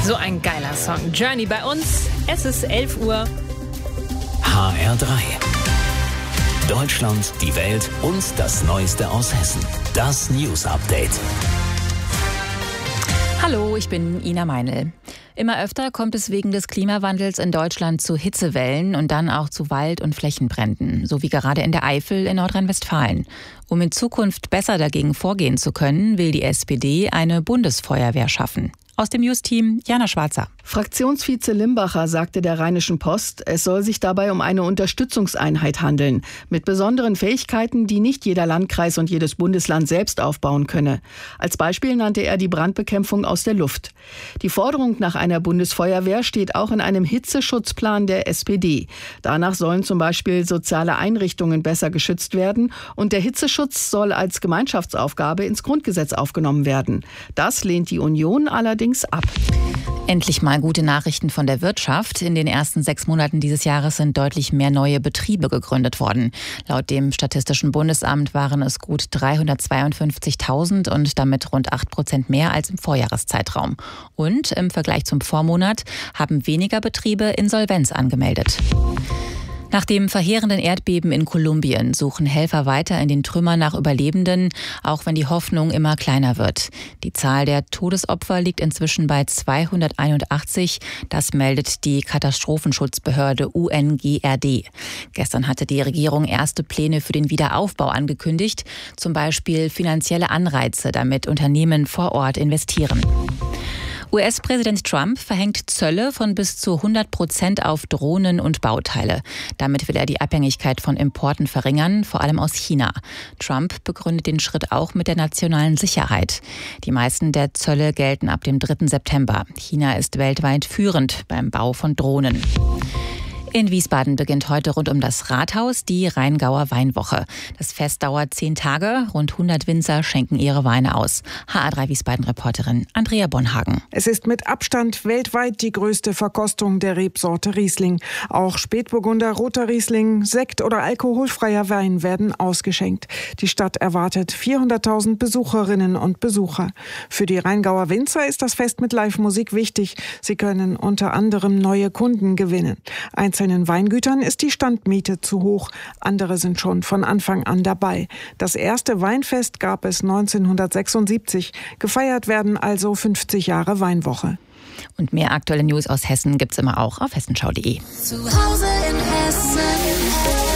So ein geiler Song. Journey bei uns. Es ist 11 Uhr. HR3. Deutschland, die Welt und das Neueste aus Hessen. Das News Update. Hallo, ich bin Ina Meinl. Immer öfter kommt es wegen des Klimawandels in Deutschland zu Hitzewellen und dann auch zu Wald- und Flächenbränden, so wie gerade in der Eifel in Nordrhein-Westfalen. Um in Zukunft besser dagegen vorgehen zu können, will die SPD eine Bundesfeuerwehr schaffen. Aus dem News-Team Jana Schwarzer. Fraktionsvize Limbacher sagte der Rheinischen Post, es soll sich dabei um eine Unterstützungseinheit handeln, mit besonderen Fähigkeiten, die nicht jeder Landkreis und jedes Bundesland selbst aufbauen könne. Als Beispiel nannte er die Brandbekämpfung aus der Luft. Die Forderung nach einer Bundesfeuerwehr steht auch in einem Hitzeschutzplan der SPD. Danach sollen zum Beispiel soziale Einrichtungen besser geschützt werden und der Hitzeschutz soll als Gemeinschaftsaufgabe ins Grundgesetz aufgenommen werden. Das lehnt die Union allerdings ab. Endlich mal gute Nachrichten von der Wirtschaft. In den ersten 6 Monaten dieses Jahres sind deutlich mehr neue Betriebe gegründet worden. Laut dem Statistischen Bundesamt waren es gut 352.000 und damit rund 8% mehr als im Vorjahreszeitraum. Und im Vergleich zum Vormonat haben weniger Betriebe Insolvenz angemeldet. Nach dem verheerenden Erdbeben in Kolumbien suchen Helfer weiter in den Trümmern nach Überlebenden, auch wenn die Hoffnung immer kleiner wird. Die Zahl der Todesopfer liegt inzwischen bei 281. Das meldet die Katastrophenschutzbehörde UNGRD. Gestern hatte die Regierung erste Pläne für den Wiederaufbau angekündigt, zum Beispiel finanzielle Anreize, damit Unternehmen vor Ort investieren. US-Präsident Trump verhängt Zölle von bis zu 100% auf Drohnen und Bauteile. Damit will er die Abhängigkeit von Importen verringern, vor allem aus China. Trump begründet den Schritt auch mit der nationalen Sicherheit. Die meisten der Zölle gelten ab dem 3. September. China ist weltweit führend beim Bau von Drohnen. In Wiesbaden beginnt heute rund um das Rathaus die Rheingauer Weinwoche. Das Fest dauert 10 Tage. Rund 100 Winzer schenken ihre Weine aus. HR3 Wiesbaden-Reporterin Andrea Bonhagen. Es ist mit Abstand weltweit die größte Verkostung der Rebsorte Riesling. Auch Spätburgunder, roter Riesling, Sekt oder alkoholfreier Wein werden ausgeschenkt. Die Stadt erwartet 400.000 Besucherinnen und Besucher. Für die Rheingauer Winzer ist das Fest mit Live-Musik wichtig. Sie können unter anderem neue Kunden gewinnen. Einzelnen Weingütern ist die Standmiete zu hoch. Andere sind schon von Anfang an dabei. Das erste Weinfest gab es 1976. Gefeiert werden also 50 Jahre Weinwoche. Und mehr aktuelle News aus Hessen gibt's immer auch auf hessenschau.de. Zu Hause in Hessen.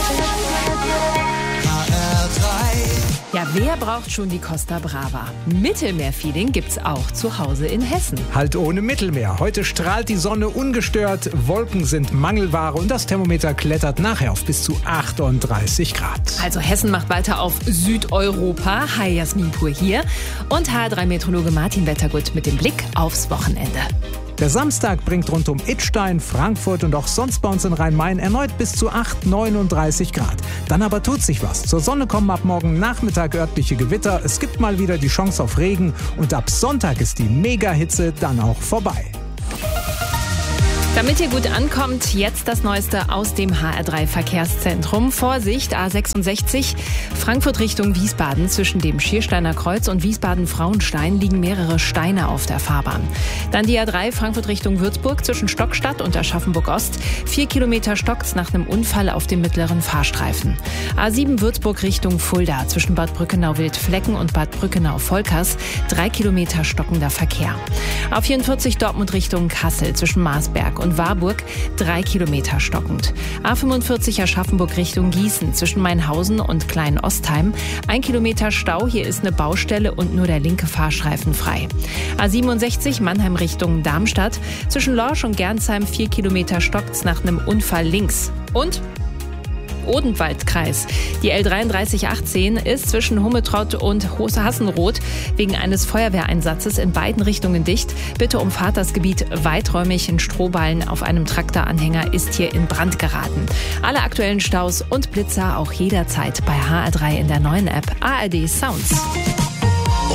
Ja, wer braucht schon die Costa Brava? Mittelmeer-Feeling gibt's auch zu Hause in Hessen. Halt ohne Mittelmeer. Heute strahlt die Sonne ungestört, Wolken sind Mangelware und das Thermometer klettert nachher auf bis zu 38 Grad. Also Hessen macht weiter auf Südeuropa. Hi, Jasmin Pur hier. Und HR3-Meteorologe Martin Wettergut mit dem Blick aufs Wochenende. Der Samstag bringt rund um Idstein, Frankfurt und auch sonst bei uns in Rhein-Main erneut bis zu 39 Grad. Dann aber tut sich was. Zur Sonne kommen ab morgen Nachmittag örtliche Gewitter. Es gibt mal wieder die Chance auf Regen. Und ab Sonntag ist die Mega-Hitze dann auch vorbei. Damit ihr gut ankommt, jetzt das Neueste aus dem HR3 Verkehrszentrum. Vorsicht, A66, Frankfurt Richtung Wiesbaden. Zwischen dem Schiersteiner Kreuz und Wiesbaden-Frauenstein liegen mehrere Steine auf der Fahrbahn. Dann die A3 Frankfurt Richtung Würzburg zwischen Stockstadt und Aschaffenburg-Ost. 4 Kilometer stockt's nach einem Unfall auf dem mittleren Fahrstreifen. A7 Würzburg Richtung Fulda zwischen Bad Brückenau-Wildflecken und Bad Brückenau-Volkers. 3 Kilometer stockender Verkehr. A44 Dortmund Richtung Kassel zwischen Marsberg und Warburg 3 Kilometer stockend. A45 Aschaffenburg Richtung Gießen zwischen Mainhausen und Klein-Ostheim 1 Kilometer Stau. Hier ist eine Baustelle und nur der linke Fahrstreifen frei. A67 Mannheim Richtung Darmstadt zwischen Lorsch und Gernsheim 4 Kilometer stockt's nach einem Unfall links. Und Odenwaldkreis. Die L3318 ist zwischen Hummetrott und Hassenroth wegen eines Feuerwehreinsatzes in beiden Richtungen dicht. Bitte umfahrt das Gebiet weiträumig. Ein Strohballen auf einem Traktoranhänger ist hier in Brand geraten. Alle aktuellen Staus und Blitzer auch jederzeit bei HR3 in der neuen App ARD Sounds.